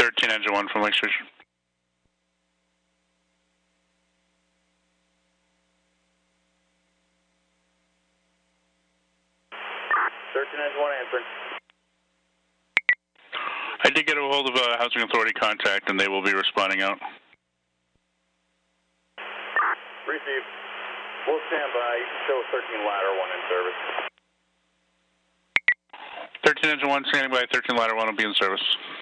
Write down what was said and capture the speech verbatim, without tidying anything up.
thirteen Engine one from Lake Station. thirteen Engine one answering. I did get a hold of a Housing Authority contact, and they will be responding out. Received. We'll stand by. You can show thirteen Ladder one in service. thirteen Engine one, standing by. thirteen Ladder one will be in service.